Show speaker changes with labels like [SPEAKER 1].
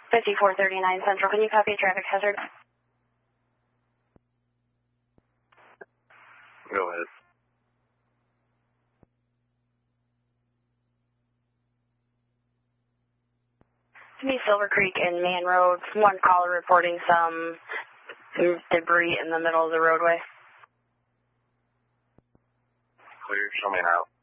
[SPEAKER 1] 5439 Central, can you copy a traffic hazard?
[SPEAKER 2] Go ahead.
[SPEAKER 1] To be Silver Creek and Man Road, one caller reporting some debris in the middle of the roadway.
[SPEAKER 2] Clear, show me an out.